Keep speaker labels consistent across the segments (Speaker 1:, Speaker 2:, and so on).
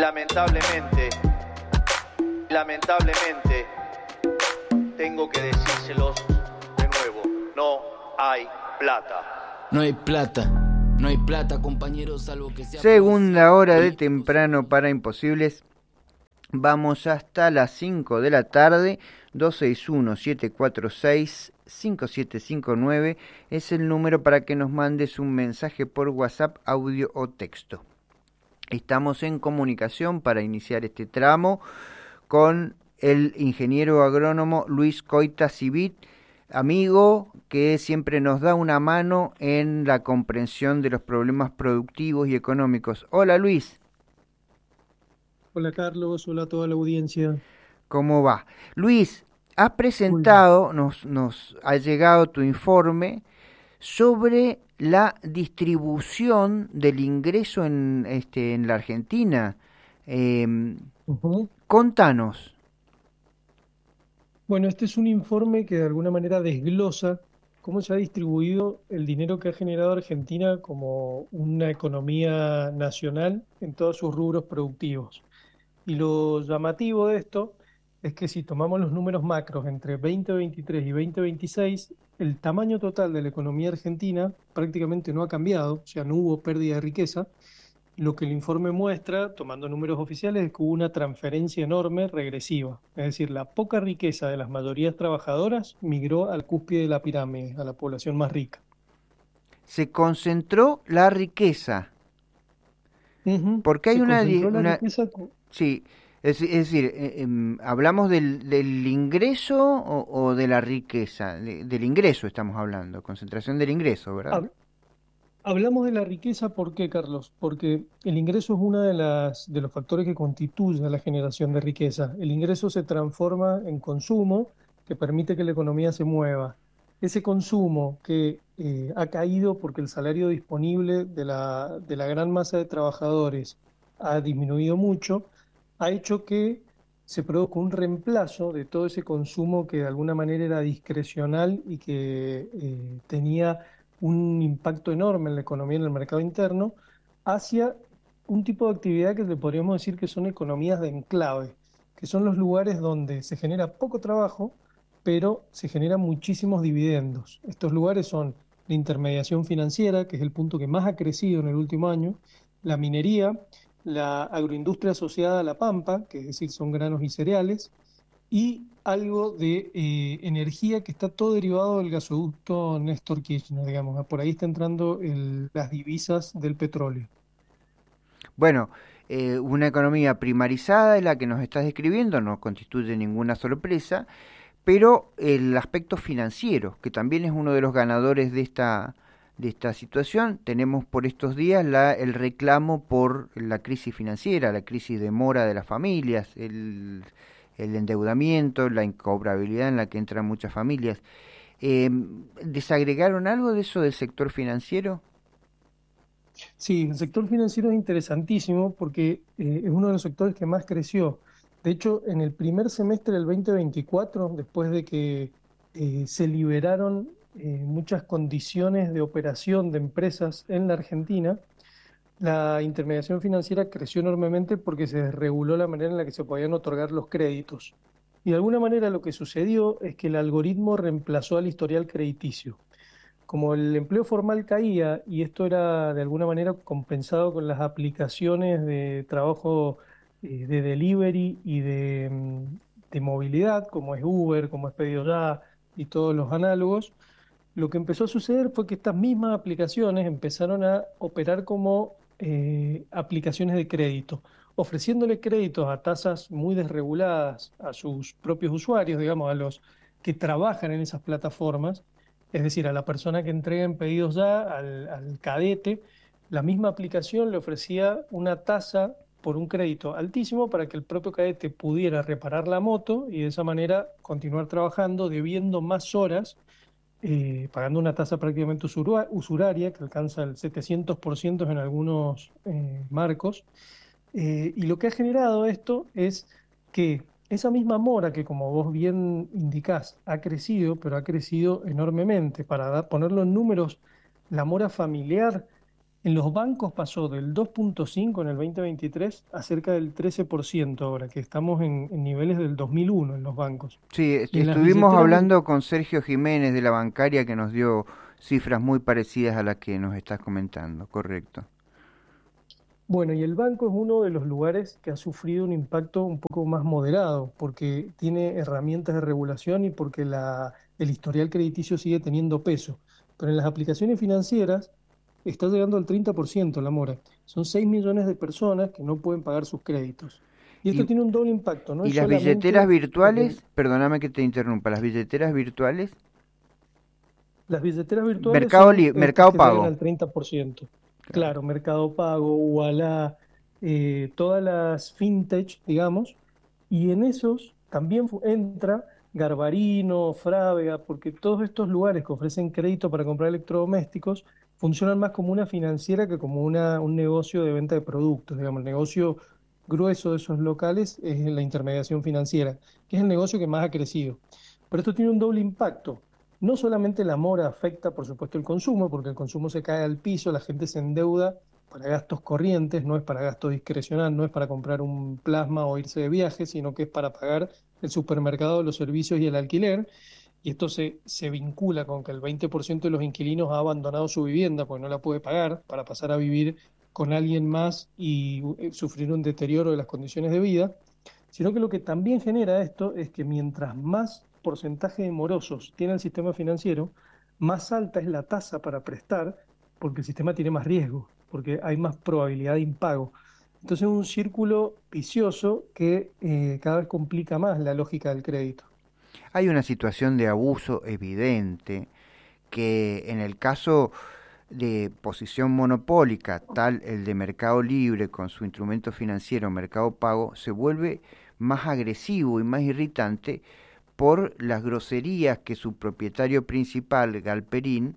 Speaker 1: Lamentablemente, lamentablemente, tengo que decírselos de nuevo, no hay plata.
Speaker 2: No hay plata, no hay plata, compañeros, salvo que sea...
Speaker 3: Segunda hora de Temprano para Imposibles. Vamos hasta las 5 de la tarde. 261-746-5759 es el número para que nos mandes un mensaje por WhatsApp, audio o texto. Estamos en comunicación para iniciar este tramo con el ingeniero agrónomo Luis Coita Civit, amigo que siempre nos da una mano en la comprensión de los problemas productivos y económicos. Hola Luis.
Speaker 4: Hola Carlos, hola a toda la audiencia.
Speaker 3: ¿Cómo va? Luis, has presentado, nos ha llegado tu informe sobre la distribución del ingreso en la Argentina. Contanos.
Speaker 4: Bueno, este es un informe que de alguna manera desglosa cómo se ha distribuido el dinero que ha generado Argentina como una economía nacional en todos sus rubros productivos. Y lo llamativo de esto es que si tomamos los números macros entre 2023 y 2026, el tamaño total de la economía argentina prácticamente no ha cambiado, o sea, no hubo pérdida de riqueza. Lo que el informe muestra, tomando números oficiales, es que hubo una transferencia enorme regresiva. Es decir, la poca riqueza de las mayorías trabajadoras migró al cúspide de la pirámide, a la población más rica.
Speaker 3: Se concentró la riqueza. Porque hay una riqueza... Sí, es decir, ¿hablamos del ingreso o de la riqueza? Del ingreso estamos hablando, concentración del ingreso, ¿verdad?
Speaker 4: Hablamos de la riqueza, ¿por qué, Carlos? Porque el ingreso es uno de los factores que constituye la generación de riqueza. El ingreso se transforma en consumo que permite que la economía se mueva. Ese consumo que ha caído porque el salario disponible de la gran masa de trabajadores ha disminuido mucho, ha hecho que se produzca un reemplazo de todo ese consumo que de alguna manera era discrecional y que tenía un impacto enorme en la economía y en el mercado interno, hacia un tipo de actividad que le podríamos decir que son economías de enclave, que son los lugares donde se genera poco trabajo, pero se generan muchísimos dividendos. Estos lugares son la intermediación financiera, que es el punto que más ha crecido en el último año, la minería, la agroindustria asociada a la pampa, que es decir, son granos y cereales, y algo de energía que está todo derivado del gasoducto Néstor Kirchner, digamos. Por ahí está entrando las divisas del petróleo.
Speaker 3: Bueno, una economía primarizada es la que nos estás describiendo, no constituye ninguna sorpresa, pero el aspecto financiero, que también es uno de los ganadores de esta situación, tenemos por estos días el reclamo por la crisis financiera, la crisis de mora de las familias, el endeudamiento, la incobrabilidad en la que entran muchas familias. ¿Desagregaron algo de eso del sector financiero?
Speaker 4: Sí, el sector financiero es interesantísimo porque es uno de los sectores que más creció. De hecho, en el primer semestre del 2024, después de que se liberaron muchas condiciones de operación de empresas en la Argentina, la intermediación financiera creció enormemente porque se desreguló la manera en la que se podían otorgar los créditos. Y de alguna manera lo que sucedió es que el algoritmo reemplazó al historial crediticio. Como el empleo formal caía y esto era de alguna manera compensado con las aplicaciones de trabajo de delivery y de movilidad, como es Uber, como es Pedido Ya y todos los análogos, lo que empezó a suceder fue que estas mismas aplicaciones empezaron a operar como aplicaciones de crédito, ofreciéndole créditos a tasas muy desreguladas a sus propios usuarios, digamos, a los que trabajan en esas plataformas, es decir, a la persona que entrega en Pedidos Ya, al cadete. La misma aplicación le ofrecía una tasa por un crédito altísimo para que el propio cadete pudiera reparar la moto y de esa manera continuar trabajando, debiendo más horas, pagando una tasa prácticamente usuraria que alcanza el 700% en algunos marcos. Y lo que ha generado esto es que esa misma mora que, como vos bien indicás, ha crecido, pero ha crecido enormemente. Para ponerlo en números, la mora familiar En los bancos pasó del 2,5 en el 2023 a cerca del 13% ahora, que estamos en niveles del 2001 en los bancos.
Speaker 3: Sí,
Speaker 4: Y en las
Speaker 3: estuvimos
Speaker 4: billeteras,
Speaker 3: hablando con Sergio Jiménez de la bancaria que nos dio cifras muy parecidas a las que nos estás comentando, correcto.
Speaker 4: bueno, y el banco es uno de los lugares que ha sufrido un impacto un poco más moderado, porque tiene herramientas de regulación y porque el historial crediticio sigue teniendo peso. Pero en las aplicaciones financieras está llegando al 30% la mora. Son 6 millones de personas que no pueden pagar sus créditos. Y esto
Speaker 3: Y,
Speaker 4: tiene un doble impacto, no
Speaker 3: y
Speaker 4: es
Speaker 3: las billeteras
Speaker 4: solamente desde
Speaker 3: virtuales, perdóname que te interrumpa, las billeteras virtuales,
Speaker 4: las billeteras virtuales son estas
Speaker 3: Mercado
Speaker 4: que llegan
Speaker 3: Pago.
Speaker 4: al 30%.
Speaker 3: Claro.
Speaker 4: Claro, Mercado Pago, Ualá, todas las fintech, digamos, y en esos también entra Garbarino, Frávega, porque todos estos lugares que ofrecen crédito para comprar electrodomésticos funcionan más como una financiera que como un negocio de venta de productos. Digamos, el negocio grueso de esos locales es la intermediación financiera, que es el negocio que más ha crecido. Pero esto tiene un doble impacto. No solamente la mora afecta, por supuesto, el consumo, porque el consumo se cae al piso, la gente se endeuda para gastos corrientes, no es para gasto discrecional, no es para comprar un plasma o irse de viaje, sino que es para pagar el supermercado, los servicios y el alquiler. Y esto se vincula con que el 20% de los inquilinos ha abandonado su vivienda porque no la puede pagar para pasar a vivir con alguien más y sufrir un deterioro de las condiciones de vida, sino que lo que también genera esto es que mientras más porcentaje de morosos tiene el sistema financiero, más alta es la tasa para prestar, porque el sistema tiene más riesgo, porque hay más probabilidad de impago. Entonces es un círculo vicioso que cada vez complica más la lógica del crédito.
Speaker 3: Hay una situación de abuso evidente que en el caso de posición monopólica, tal el de Mercado Libre con su instrumento financiero Mercado Pago, se vuelve más agresivo y más irritante por las groserías que su propietario principal, Galperín,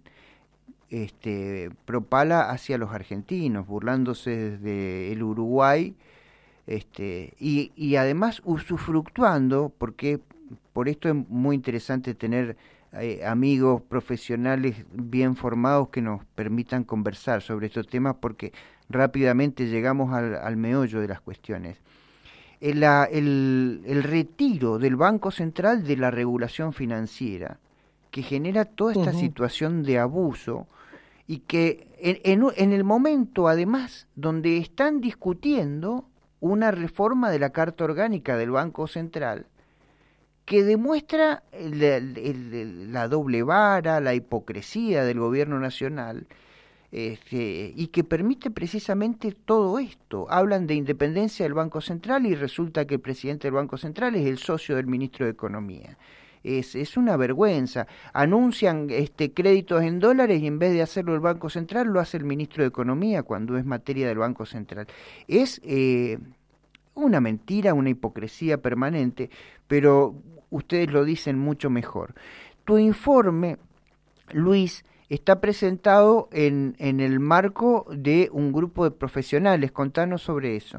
Speaker 3: propala hacia los argentinos, burlándose desde el Uruguay, y además usufructuando, porque por esto es muy interesante tener amigos profesionales bien formados que nos permitan conversar sobre estos temas, porque rápidamente llegamos al meollo de las cuestiones. El retiro del Banco Central de la regulación financiera, que genera toda esta
Speaker 4: Ujú.
Speaker 3: situación de abuso y que en el momento, además, donde están discutiendo una reforma de la Carta Orgánica del Banco Central, que demuestra la doble vara, la hipocresía del gobierno nacional, y que permite precisamente todo esto. Hablan de independencia del Banco Central y resulta que el presidente del Banco Central es el socio del ministro de Economía. Es una vergüenza. Anuncian créditos en dólares y en vez de hacerlo el Banco Central lo hace el ministro de Economía cuando es materia del Banco Central. Es una mentira, una hipocresía permanente, pero ustedes lo dicen mucho mejor. Tu informe, Luis, está presentado en el marco de un grupo de profesionales. Contanos sobre eso.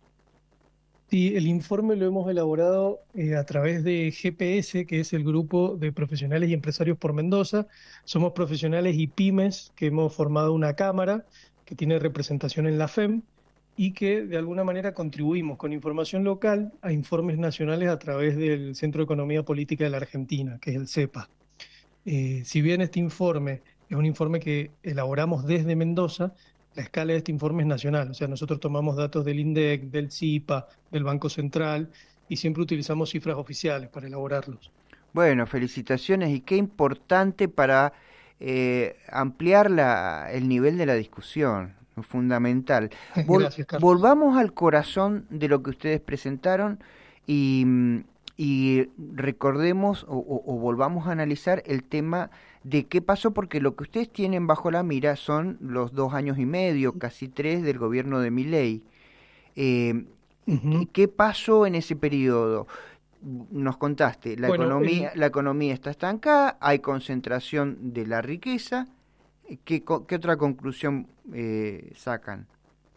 Speaker 4: Sí, el informe lo hemos elaborado a través de GPS, que es el grupo de profesionales y empresarios por Mendoza. Somos profesionales y pymes que hemos formado una cámara que tiene representación en la FEM y que de alguna manera contribuimos con información local a informes nacionales a través del Centro de Economía Política de la Argentina, que es el CEPA. Si bien este informe es un informe que elaboramos desde Mendoza, la escala de este informe es nacional. O sea, nosotros tomamos datos del INDEC, del CIPA, del Banco Central y siempre utilizamos cifras oficiales para elaborarlos.
Speaker 3: Bueno, felicitaciones y qué importante para ampliar el nivel de la discusión, fundamental.
Speaker 4: Gracias, Carlos.
Speaker 3: Volvamos al corazón de lo que ustedes presentaron y, y recordemos o volvamos a analizar el tema de qué pasó, porque lo que ustedes tienen bajo la mira son los 2 años y medio, casi 3, del gobierno de Milei. Eh,
Speaker 4: Ujú.
Speaker 3: ¿Qué pasó en ese periodo? Nos contaste,
Speaker 4: Bueno,
Speaker 3: la economía está estancada, hay concentración de la riqueza. ¿Qué otra conclusión sacan?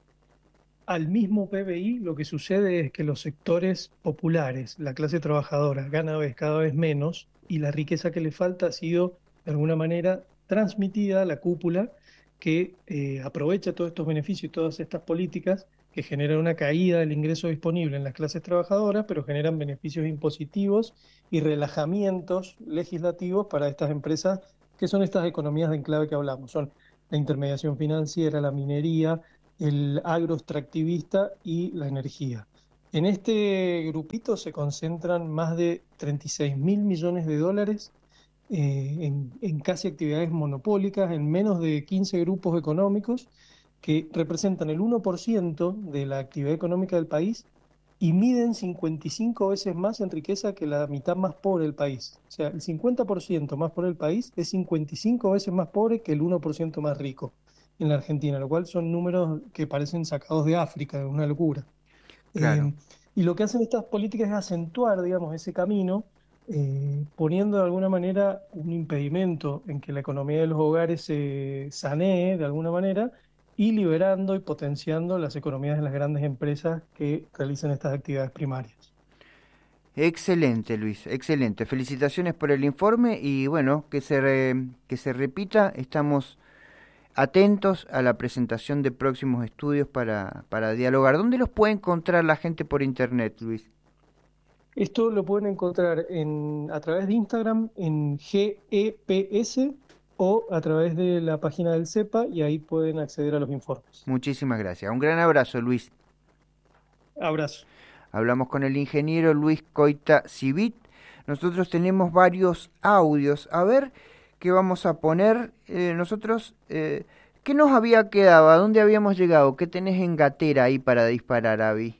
Speaker 4: al mismo PBI lo que sucede es que los sectores populares, la clase trabajadora, gana cada vez menos y la riqueza que le falta ha sido de alguna manera transmitida a la cúpula que aprovecha todos estos beneficios y todas estas políticas que generan una caída del ingreso disponible en las clases trabajadoras, pero generan beneficios impositivos y relajamientos legislativos para estas empresas, que son estas economías de enclave que hablamos. Son la intermediación financiera, la minería, el agroextractivista y la energía. En este grupito se concentran más de 36.000 millones de dólares en casi actividades monopólicas, en menos de 15 grupos económicos que representan el 1% de la actividad económica del país y miden 55 veces más en riqueza que la mitad más pobre del país. O sea, el 50% más pobre del país es 55 veces más pobre que el 1% más rico en la Argentina, lo cual son números que parecen sacados de África, es una locura.
Speaker 3: Claro.
Speaker 4: Y lo que hacen estas políticas es acentuar, digamos, ese camino, poniendo de alguna manera un impedimento en que la economía de los hogares se sanee de alguna manera y liberando y potenciando las economías de las grandes empresas que realizan estas actividades primarias.
Speaker 3: Excelente, Luis, excelente. Felicitaciones por el informe y bueno, que se repita. Estamos atentos a la presentación de próximos estudios para dialogar. ¿Dónde los puede encontrar la gente por internet, Luis?
Speaker 4: Esto lo pueden encontrar a través de Instagram en GEPS o a través de la página del CEPA y ahí pueden acceder a los informes.
Speaker 3: Muchísimas gracias. Un gran abrazo, Luis.
Speaker 4: Abrazo.
Speaker 3: Hablamos con el ingeniero Luis Coita Civit. Nosotros tenemos varios audios. A ver qué vamos a poner. Nosotros, ¿qué nos había quedado? ¿A dónde habíamos llegado? ¿Qué tenés en gatera ahí para disparar, Avi?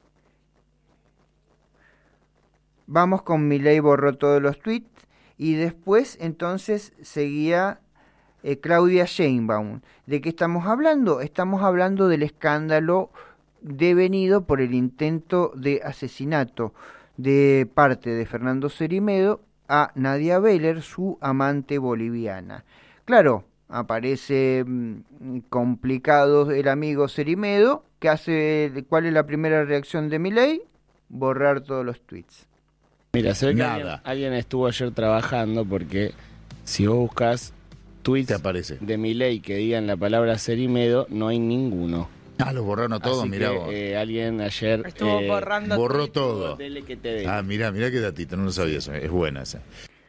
Speaker 3: Vamos con Milei borró todos los tweets y después entonces seguía Claudia Sheinbaum. ¿De qué estamos hablando? Estamos hablando del escándalo devenido por el intento de asesinato de parte de Fernando Cerimedo a Nadia Beller, su amante boliviana. Claro, aparece complicado el amigo Cerimedo, que hace, ¿cuál es la primera reacción de Milei? Borrar todos los tweets.
Speaker 5: Mira, se ve que alguien estuvo ayer trabajando porque si vos buscas tweets de Milei que digan la palabra Cerimedo, no hay ninguno.
Speaker 6: Ah, los borraron todos, mirá vos.
Speaker 5: Alguien ayer
Speaker 7: estuvo
Speaker 6: borró todo.
Speaker 5: Ah,
Speaker 6: mirá qué datito, no lo sabía eso, es buena esa.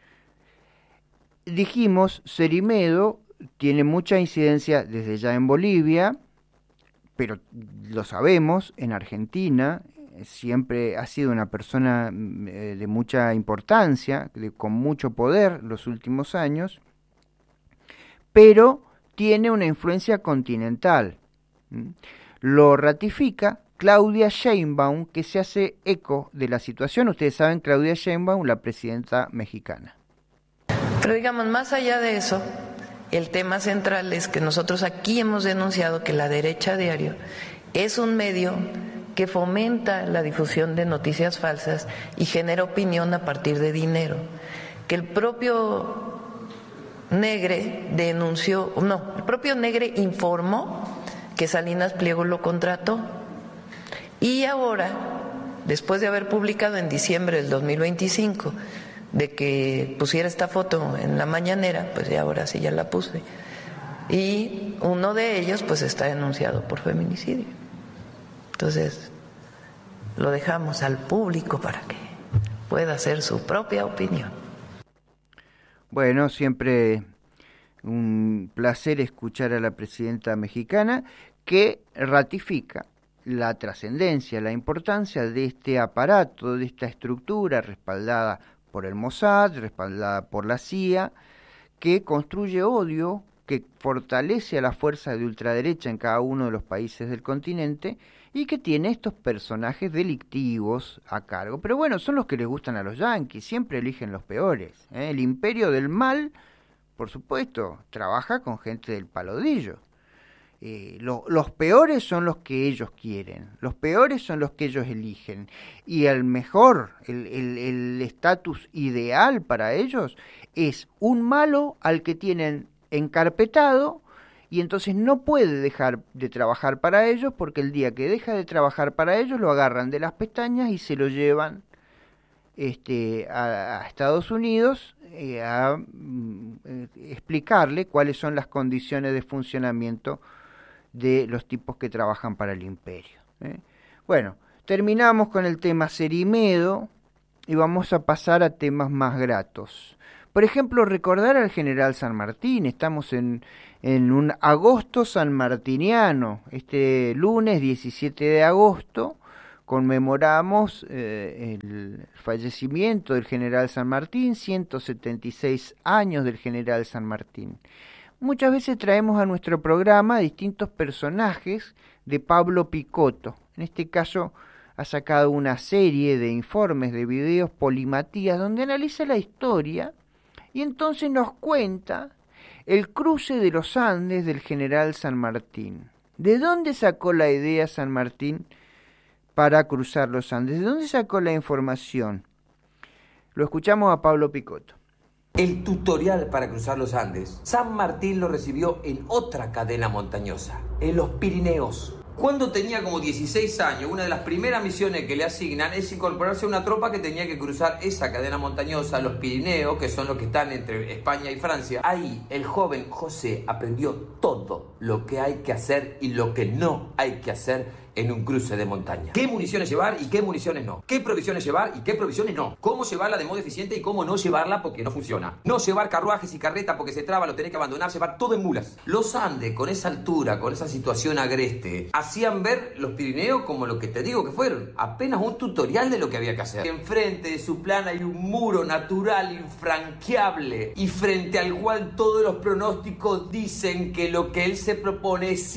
Speaker 3: Dijimos, Cerimedo tiene mucha incidencia desde ya en Bolivia, pero lo sabemos, en Argentina siempre ha sido una persona de mucha importancia, con mucho poder los últimos años, pero tiene una influencia continental. Lo ratifica Claudia Sheinbaum, que se hace eco de la situación. Ustedes saben, Claudia Sheinbaum, la presidenta mexicana.
Speaker 8: Pero digamos, más allá de eso, el tema central es que nosotros aquí hemos denunciado que La Derecha Diario es un medio que fomenta la difusión de noticias falsas y genera opinión a partir de dinero. Que el propio Negre el propio Negre informó que Salinas Pliego lo contrató y ahora, después de haber publicado en diciembre del 2025 de que pusiera esta foto en la mañanera, pues ya ahora sí ya la puse, y uno de ellos pues está denunciado por feminicidio. Entonces lo dejamos al público para que pueda hacer su propia opinión.
Speaker 3: Bueno, siempre un placer escuchar a la presidenta mexicana que ratifica la trascendencia, la importancia de este aparato, de esta estructura respaldada por el Mossad, respaldada por la CIA, que construye odio, que fortalece a la fuerza de ultraderecha en cada uno de los países del continente y que tiene estos personajes delictivos a cargo. Pero bueno, son los que les gustan a los yanquis, siempre eligen los peores. El imperio del mal, por supuesto, trabaja con gente del palo de ellos. Los peores son los que ellos quieren, los peores son los que ellos eligen. Y el mejor, el estatus ideal para ellos es un malo al que tienen encarpetado y entonces no puede dejar de trabajar para ellos, porque el día que deja de trabajar para ellos lo agarran de las pestañas y se lo llevan a Estados Unidos a explicarle cuáles son las condiciones de funcionamiento de los tipos que trabajan para el imperio. Bueno, terminamos con el tema Cerimedo y vamos a pasar a temas más gratos. Por ejemplo, recordar al general San Martín. Estamos en un agosto sanmartiniano. Este lunes 17 de agosto conmemoramos el fallecimiento del general San Martín, 176 años del general San Martín. Muchas veces traemos a nuestro programa distintos personajes de Pablo Picotto. En este caso ha sacado una serie de informes, de videos, Polimatías, donde analiza la historia y entonces nos cuenta el cruce de los Andes del general San Martín. ¿De dónde sacó la idea San Martín para cruzar los Andes? ¿De dónde sacó la información? Lo escuchamos a Pablo Picotto.
Speaker 7: El tutorial para cruzar los Andes, San Martín lo recibió en otra cadena montañosa, en los Pirineos. Cuando tenía como 16 años, una de las primeras misiones que le asignan es incorporarse a una tropa que tenía que cruzar esa cadena montañosa, los Pirineos, que son los que están entre España y Francia. Ahí el joven José aprendió todo lo que hay que hacer y lo que no hay que hacer en un cruce de montaña. ¿Qué municiones llevar y qué municiones no? ¿Qué provisiones llevar y qué provisiones no? ¿Cómo llevarla de modo eficiente y cómo no llevarla porque no funciona? No llevar carruajes y carretas porque se traba, lo tenés que abandonar, llevar todo en mulas. Los Andes, con esa altura, con esa situación agreste, hacían ver los Pirineos como lo que te digo que fueron, apenas un tutorial de lo que había que hacer. Enfrente de su plan hay un muro natural infranqueable y frente al cual todos los pronósticos dicen que lo que él se propone es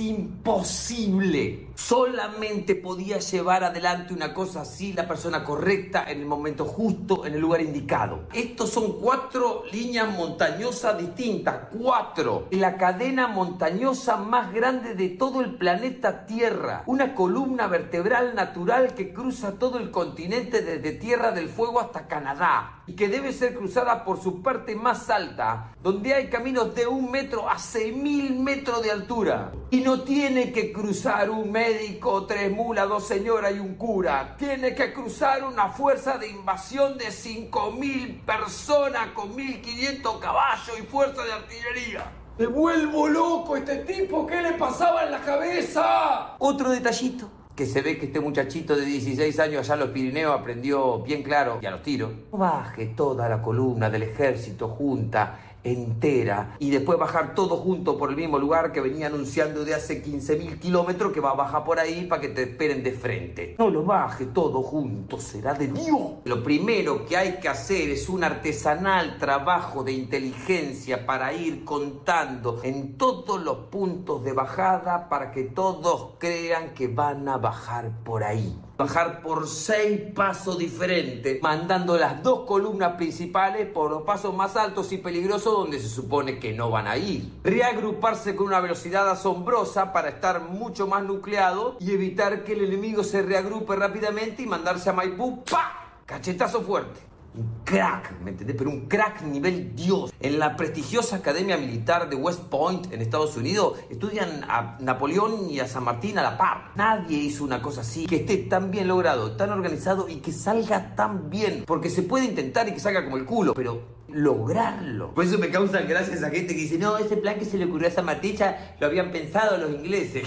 Speaker 7: imposible. Solamente podía llevar adelante una cosa así la persona correcta en el momento justo, en el lugar indicado. Estos son 4 líneas montañosas distintas, 4. La cadena montañosa más grande de todo el planeta Tierra. Una columna vertebral natural que cruza todo el continente desde Tierra del Fuego hasta Canadá y que debe ser cruzada por su parte más alta, donde hay caminos de 1 metro a 6.000 metros de altura. Y no tiene que cruzar un médico, 3 mulas, 2 señoras y un cura. Tiene que cruzar una fuerza de invasión de 5.000 personas con 1.500 caballos y fuerza de artillería. ¡Me vuelvo loco este tipo! ¿Qué le pasaba en la cabeza? Otro detallito, que se ve que este muchachito de 16 años allá en los Pirineos aprendió bien claro y a los tiros. Baje toda la columna del ejército junta, entera, y después bajar todo junto por el mismo lugar que venía anunciando de hace 15.000 kilómetros que va a bajar por ahí para que te esperen de frente. No lo baje todo junto, será de Dios. Lo primero que hay que hacer es un artesanal trabajo de inteligencia para ir contando en todos los puntos de bajada para que todos crean que van a bajar por ahí. Bajar por 6 pasos diferentes, mandando las 2 columnas principales por los pasos más altos y peligrosos donde se supone que no van a ir. Reagruparse con una velocidad asombrosa para estar mucho más nucleado y evitar que el enemigo se reagrupe rápidamente y mandarse a Maipú, ¡pa! Cachetazo fuerte. Un crack, ¿me entendés? Pero un crack nivel Dios. En la prestigiosa Academia Militar de West Point, en Estados Unidos, estudian a Napoleón y a San Martín a la par. Nadie hizo una cosa así, que esté tan bien logrado, tan organizado y que salga tan bien. Porque se puede intentar y que salga como el culo, pero lograrlo. Por eso me causan gracia esa gente que dice, no, ese plan que se le ocurrió a San Martín ya lo habían pensado los ingleses.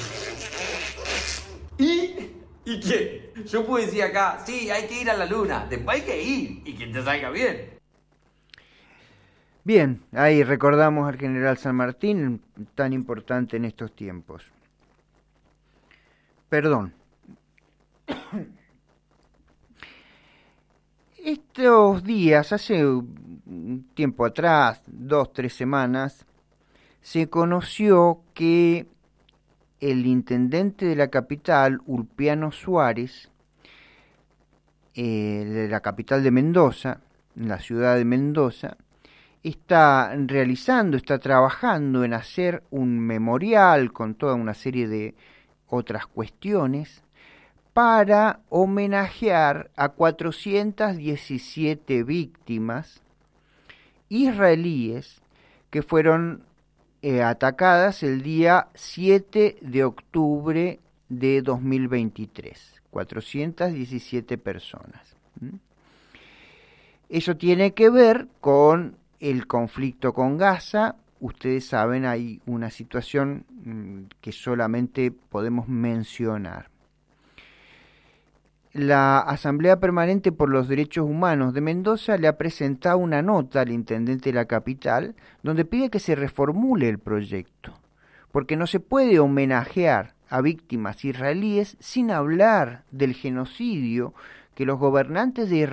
Speaker 7: ¿Y qué? Yo puedo decir acá, sí, hay que ir a la luna, después hay que ir, y que te salga bien.
Speaker 3: Bien, ahí recordamos al general San Martín, tan importante en estos tiempos. Perdón. Estos días, hace un tiempo atrás, 2-3 semanas, se conoció que el intendente de la capital, Ulpiano Suárez, de la capital de Mendoza, en la ciudad de Mendoza, está trabajando en hacer un memorial con toda una serie de otras cuestiones para homenajear a 417 víctimas israelíes que fueron atacadas el día 7 de octubre de 2023, 417 personas. Eso tiene que ver con el conflicto con Gaza. Ustedes saben, hay una situación que solamente podemos mencionar. La Asamblea Permanente por los Derechos Humanos de Mendoza le ha presentado una nota al intendente de la capital donde pide que se reformule el proyecto, porque no se puede homenajear a víctimas israelíes sin hablar del genocidio que los gobernantes de Israel